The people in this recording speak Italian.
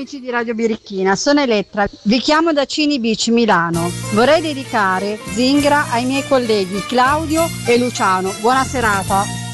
amici di Radio Birichina, sono Elettra, vi chiamo da Cini Beach Milano. Vorrei dedicare Zingra ai miei colleghi Claudio e Luciano. Buona serata.